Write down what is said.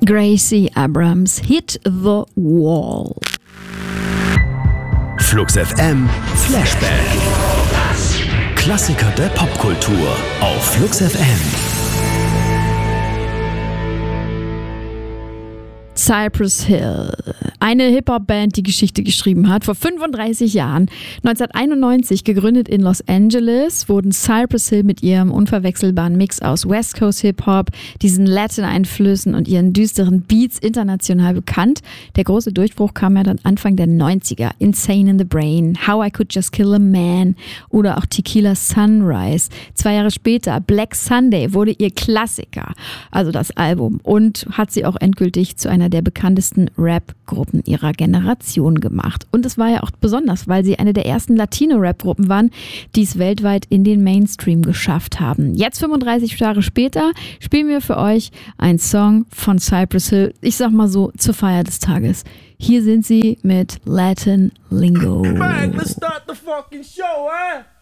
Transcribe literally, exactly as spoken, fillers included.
Gracie Abrams, Hit the Wall. Flux F M Flashback. Klassiker der Popkultur auf Flux F M. Cypress Hill, eine Hip-Hop-Band, die Geschichte geschrieben hat. Vor fünfunddreißig Jahren, neunzehnhunderteinundneunzig, gegründet in Los Angeles, wurden Cypress Hill mit ihrem unverwechselbaren Mix aus West Coast Hip-Hop, diesen Latin-Einflüssen und ihren düsteren Beats international bekannt. Der große Durchbruch kam ja dann Anfang der neunziger. Insane in the Brain, How I Could Just Kill a Man oder auch Tequila Sunrise. Zwei Jahre später, Black Sunday, wurde ihr Klassiker, also das Album, und hat sie auch endgültig zu einer der bekanntesten Rap-Gruppen ihrer Generation gemacht. Und es war ja auch besonders, weil sie eine der ersten Latino-Rap-Gruppen waren, die es weltweit in den Mainstream geschafft haben. Jetzt, fünfunddreißig Jahre später, spielen wir für euch einen Song von Cypress Hill, ich sag mal so, zur Feier des Tages. Hier sind sie mit Latin Lingo. Bang, let's start the fucking show, eh?